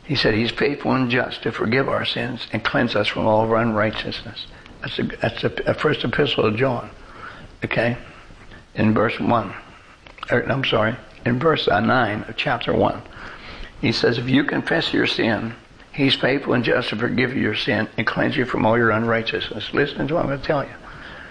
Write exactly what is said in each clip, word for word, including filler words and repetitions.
He said he's faithful and just to forgive our sins and cleanse us from all of our unrighteousness. That's a, that's a, a first epistle of John. Okay? In verse one. Or, I'm sorry. In verse nine of chapter one. He says, if you confess your sin, he's faithful and just to forgive you your sin and cleanse you from all your unrighteousness. Listen to what I'm going to tell you.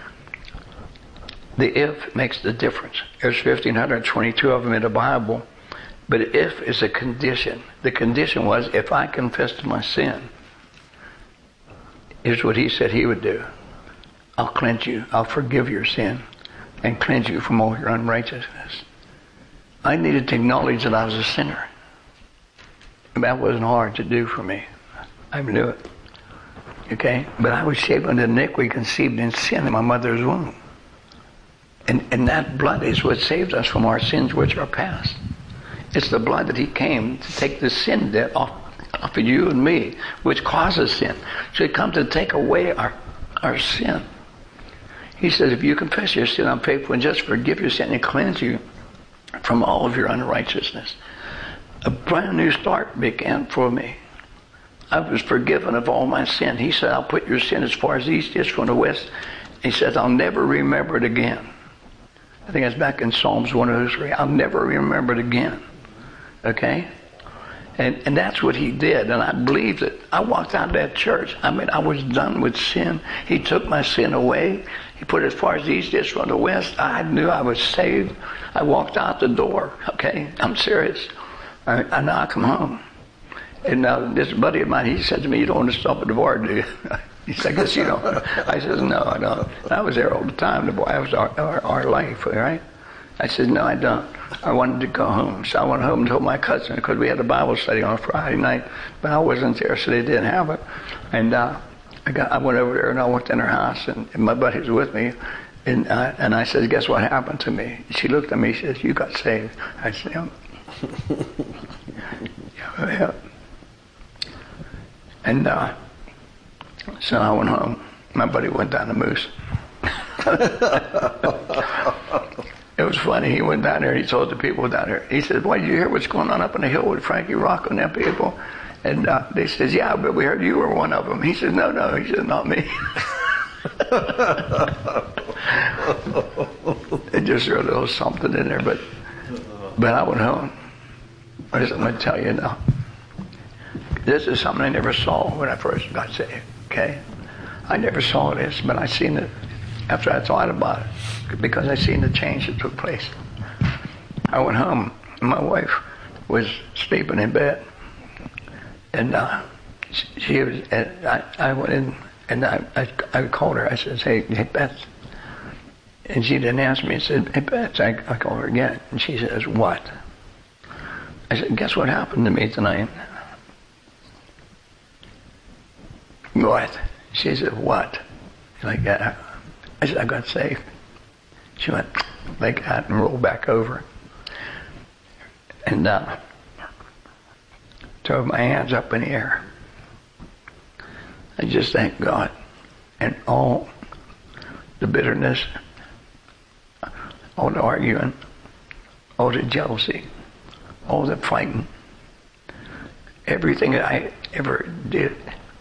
The if makes the difference. There's fifteen twenty-two of them in the Bible. But if is a condition. The condition was, if I confess my sin, here's what he said he would do. I'll cleanse you. I'll forgive your sin and cleanse you from all your unrighteousness. I needed to acknowledge that I was a sinner. And that wasn't hard to do for me. I knew it. Okay? But I was shaped under iniquity, conceived in sin in my mother's womb. And, and that blood is what saves us from our sins which are past. It's the blood that he came to take the sin debt off, off of you and me, which causes sin. So he comes to take away our, our sin. He says, if you confess your sin, I'm faithful and just forgive your sin and cleanse you from all of your unrighteousness. A brand new start began for me. I was forgiven of all my sin. He said, I'll put your sin as far as the east is from the west. He says, I'll never remember it again. I think that's back in Psalms one oh three. I'll never remember it again. Okay? And and that's what he did. And I believed it. I walked out of that church. I mean, I was done with sin. He took my sin away. He put it as far as the east is from the west. I knew I was saved. I walked out the door. Okay? I'm serious. I, I now I come home. And uh, this buddy of mine, he said to me, you don't want to stop at the bar, do you? He said, I guess you don't. I said, no, I don't. I was there all the time. The boy, that was our, our, our life, right? I said, no, I don't. I wanted to go home. So I went home and told my cousin, because we had a Bible study on a Friday night, but I wasn't there, so they didn't have it. And uh, I got, I went over there and I walked in her house, and, and my buddy was with me. And, uh, and I said, guess what happened to me? She looked at me, she says, you got saved. I said, yeah. yeah, yeah. And uh, so I went home. My buddy went down to Moose. It was funny. He went down there and he told the people down there. He said, boy, did you hear what's going on up in the hill with Frankie Rock and them people? And uh, they said, yeah, but we heard you were one of them. He said, no, no. He said, not me. It just wrote a little something in there. But, but I went home. I'm going to tell you now. This is something I never saw when I first got saved, okay? I never saw this, but I seen it after I thought about it, because I seen the change that took place. I went home, and my wife was sleeping in bed, and uh, she was, and I, I went in, and I, I, I called her. I said, hey, hey, Beth. And she didn't answer me. I said, hey, Beth. I, I called her again, and she says, what? I said, guess what happened to me tonight? What? She said, what? Like that. I said, I got saved. She went like that and rolled back over. And uh, threw my hands up in the air. I just thank God. And all the bitterness, all the arguing, all the jealousy, all the fighting, everything that I ever did,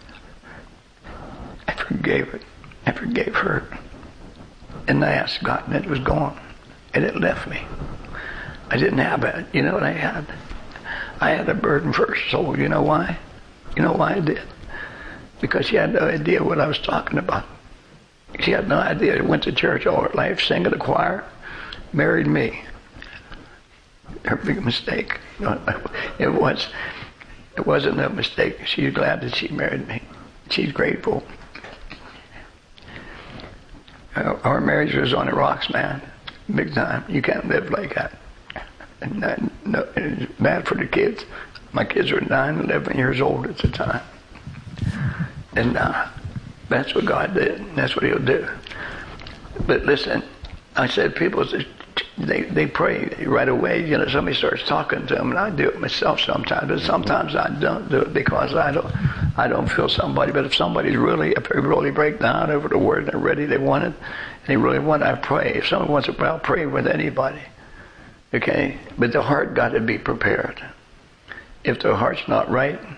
I forgave it. I forgave her. And I asked God, and it was gone. And it left me. I didn't have it. You know what I had? I had a burden for her soul. You know why? You know why I did? Because she had no idea what I was talking about. She had no idea. She went to church all her life, sang in the choir, married me. Her big mistake. You know, it was. It wasn't no mistake. She's glad that she married me. She's grateful. Our marriage was on the rocks, man. Big time. You can't live like that. And that, no, it was bad for the kids. My kids were nine, eleven years old at the time. And uh, that's what God did. That's what He'll do. But listen, I said people, they, they pray right away. You know, somebody starts talking to them, and I do it myself sometimes. But sometimes I don't do it because I don't I don't feel somebody. But if somebody's really, if they really break down over the word and they're ready, they want it, and they really want it, I pray. If someone wants to pray, I'll pray with anybody. Okay? But the heart got to be prepared. If the heart's not right,